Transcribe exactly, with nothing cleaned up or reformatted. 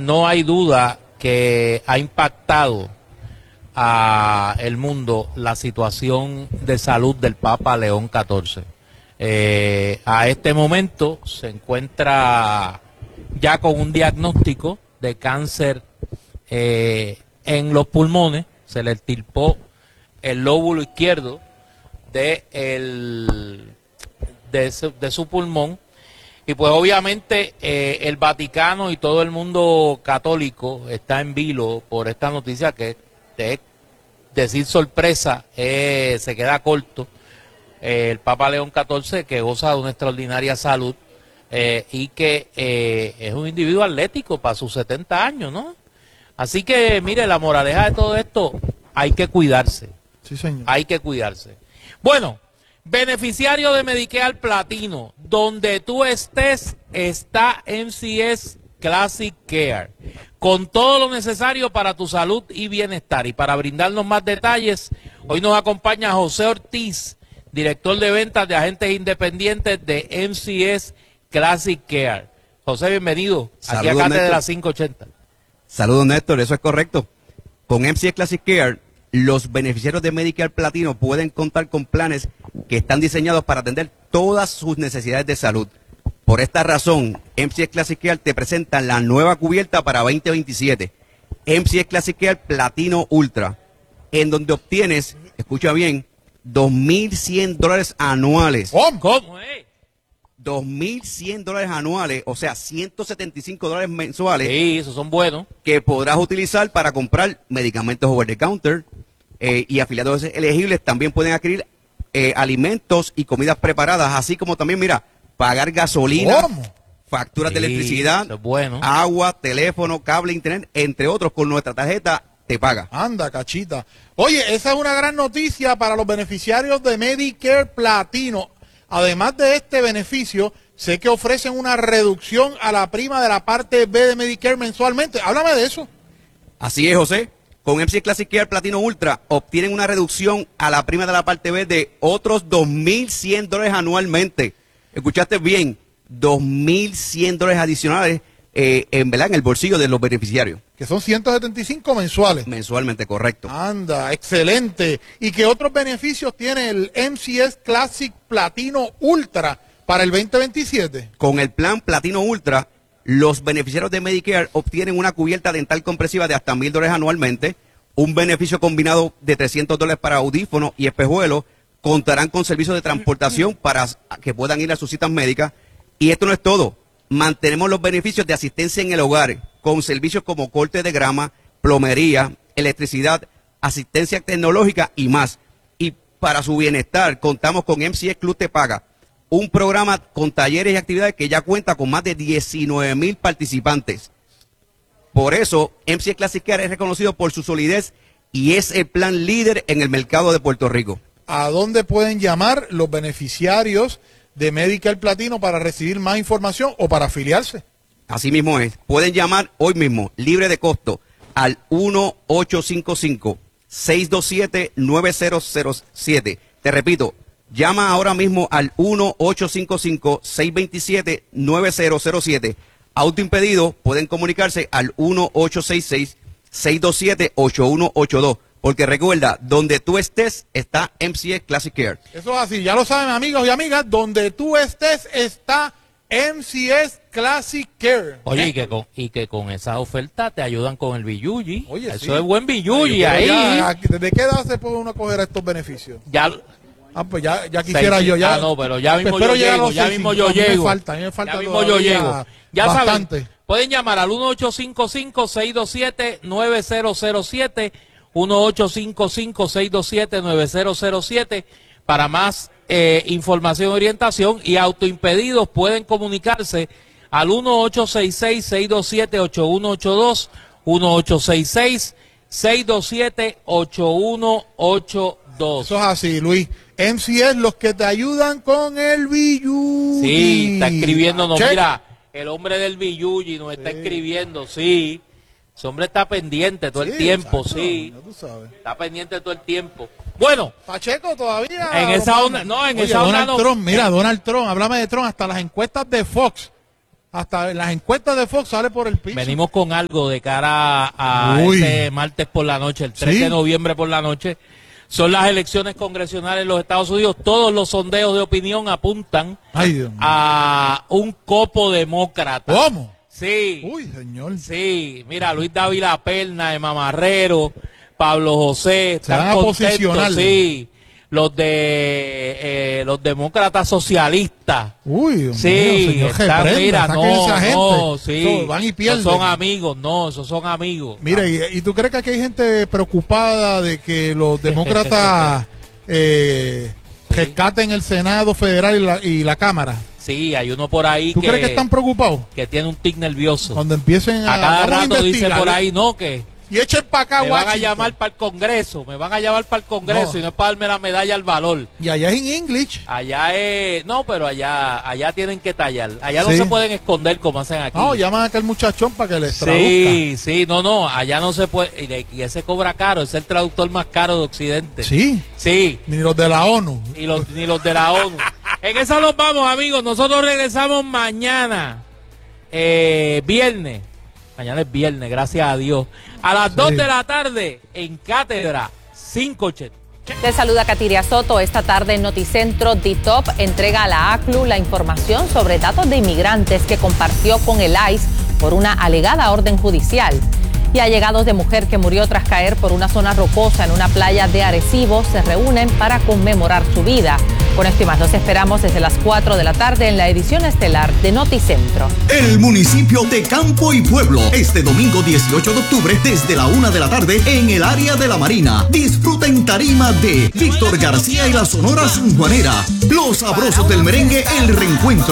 no hay duda que ha impactado a el mundo la situación de salud del Papa León catorce. Eh, a este momento se encuentra ya con un diagnóstico de cáncer eh, en los pulmones. Se le extirpó el lóbulo izquierdo de, el, de, su, de su pulmón. Y pues obviamente eh, el Vaticano y todo el mundo católico está en vilo por esta noticia que es decir sorpresa, eh, se queda corto. Eh, el Papa León catorce, que goza de una extraordinaria salud eh, y que eh, es un individuo atlético para sus setenta años, ¿no? Así que, mire, la moraleja de todo esto, hay que cuidarse. Sí, señor. Hay que cuidarse. Bueno, beneficiario de Medicare Platino, donde tú estés, está M C S Classic Care, con todo lo necesario para tu salud y bienestar. Y para brindarnos más detalles, hoy nos acompaña José Ortiz, director de ventas de agentes independientes de M C S Classic Care. José, bienvenido. Aquí a Cátedra quinientos ochenta. Saludos, Néstor, eso es correcto. Con M C S Classic Care, los beneficiarios de Medicare Platino pueden contar con planes que están diseñados para atender todas sus necesidades de salud. Por esta razón, M C S Classic Care te presenta la nueva cubierta para veinte veintisiete, M C S Classic Care Platino Ultra, en donde obtienes, escucha bien, dos mil cien dólares anuales. ¿Cómo? ¿Cómo es? dos mil cien dólares anuales, o sea, ciento setenta y cinco dólares mensuales. Sí, esos son buenos. Que podrás utilizar para comprar medicamentos over the counter eh, y afiliados elegibles también pueden adquirir eh, alimentos y comidas preparadas, así como también, mira, pagar gasolina, ¿Cómo? facturas Sí, de electricidad, eso es bueno. agua, teléfono, cable, internet, entre otros, con nuestra tarjeta te paga. Anda, cachita. Oye, esa es una gran noticia para los beneficiarios de Medicare Platino. Además de este beneficio, sé que ofrecen una reducción a la prima de la parte B de Medicare mensualmente. Háblame de eso. Así es, José. Con M C S Classic Care Platino Ultra obtienen una reducción a la prima de la parte B de otros dos mil cien dólares anualmente. Escuchaste bien, dos mil cien dólares adicionales eh, en, ¿verdad? En el bolsillo de los beneficiarios. Que son ciento setenta y cinco mensuales. Mensualmente, correcto. Anda, excelente. ¿Y qué otros beneficios tiene el M C S Classic Platino Ultra para el veinte veintisiete? Con el plan Platino Ultra, los beneficiarios de Medicare obtienen una cubierta dental compresiva de hasta mil dólares anualmente, un beneficio combinado de trescientos dólares para audífonos y espejuelos, contarán con servicios de transportación para que puedan ir a sus citas médicas. Y esto no es todo. Mantenemos los beneficios de asistencia en el hogar, con servicios como corte de grama, plomería, electricidad, asistencia tecnológica y más. Y para su bienestar, contamos con M C S Club Te Paga, un programa con talleres y actividades que ya cuenta con más de diecinueve mil participantes. Por eso, M C S Classic Care es reconocido por su solidez y es el plan líder en el mercado de Puerto Rico. ¿A dónde pueden llamar los beneficiarios de Medicare Platino para recibir más información o para afiliarse? Así mismo es. Pueden llamar hoy mismo, libre de costo, al uno ocho cinco cinco, seis dos siete, nueve cero cero siete. Te repito, llama ahora mismo al uno ocho cinco cinco, seis dos siete, nueve cero cero siete. Autoimpedido, pueden comunicarse al uno ocho seis seis, seis dos siete, ocho uno ocho dos. Porque recuerda, donde tú estés, está M C S Classic Care. Eso es así, ya lo saben amigos y amigas, donde tú estés está M C S Classic Care. Oye, y que, con, y que con esa oferta te ayudan con el Biyuyi. Oye, Eso sí. es buen Biyuyi Ay, ahí. ya, ¿desde qué edad se puede uno coger estos beneficios? Ya, Ah, pues ya, ya quisiera seis, yo. Ya, ah, no, pero ya mismo espero yo llegar a llego, los ya seis, mismo cinco. yo A mí me llego. falta, a mí me falta Ya mismo yo todavía llego. Ya bastante. saben, pueden llamar al uno ocho cinco cinco, seis dos siete, nueve cero cero siete, uno ocho cinco cinco, seis dos siete, nueve cero cero siete para más eh, información y orientación, y autoimpedidos pueden comunicarse al uno ocho seis seis, seis dos siete, ocho uno ocho dos, uno ocho seis seis, seis dos siete, ocho uno ocho dos. Eso es así, Luis. M C S, los que te ayudan con el Biyuyi. Sí, está escribiéndonos, Check. mira, el hombre del Biyuyi nos está escribiendo, sí. Ese hombre está pendiente todo el Sí, tiempo, exacto, sí. ya tú sabes. Está pendiente todo el tiempo. Bueno, Pacheco todavía. en esa Obama. onda, no, en Oye, esa onda Donald no. Trump, mira, Donald Trump, háblame de Trump, hasta las encuestas de Fox hasta en las encuestas de Fox sale por el piso. Venimos con algo de cara a Uy. este martes por la noche, el tres Sí. de noviembre por la noche. Son las elecciones congresionales en los Estados Unidos. Todos los sondeos de opinión apuntan Ay, Dios mío. a un copo demócrata. ¿Cómo? Sí. Uy, señor. Sí, mira, Luis Dávila Perna, de Mamarrero, Pablo José, Se van están a contentos, posicionar. sí. Los de eh, los demócratas socialistas. Uy, Dios Sí, mío, señor, están, reprenda, mira, saquen no, esa gente. no, sí. Eso, van y pierden. No son amigos, no, esos son amigos. Mira, y, ¿y tú crees que aquí hay gente preocupada de que los demócratas eh, rescaten el Senado Federal y la, y la Cámara? Sí, hay uno por ahí ¿Tú que, crees que están preocupados? que tiene un tic nervioso. Cuando empiecen a, A cada vamos a rato dice investigar, por ¿eh? ahí, no, que Y echen para acá, me van a Washington. llamar para el Congreso, me van a llamar para el Congreso No. y no es para darme la medalla al valor. Y allá es en English. Allá es, no, pero allá allá tienen que tallar. Allá no Sí. se pueden esconder como hacen aquí. No, llaman a aquel muchachón para que les traduzca. Sí, sí, no, no, allá no se puede, y, de- y ese cobra caro, es el traductor más caro de Occidente. Sí, Sí, ni los de la ONU. y los, ni los de la ONU. En esa nos vamos, amigos, nosotros regresamos mañana, eh, viernes, mañana es viernes, gracias a Dios, a las Sí. dos de la tarde en Cátedra cinco ochenta. Te saluda Katiria Soto. Esta tarde en Noticentro, D T O P entrega a la A C L U la información sobre datos de inmigrantes que compartió con el I C E por una alegada orden judicial. Y allegados de mujer que murió tras caer por una zona rocosa en una playa de Arecibo se reúnen para conmemorar su vida. Con esto y más los esperamos desde las cuatro de la tarde en la edición estelar de Noticentro. El municipio de Campo y Pueblo, este domingo dieciocho de octubre, desde la una de la tarde, en el área de la Marina. Disfruta en tarima de Víctor García y la Sonora Sanjuanera. Los sabrosos del merengue, el reencuentro.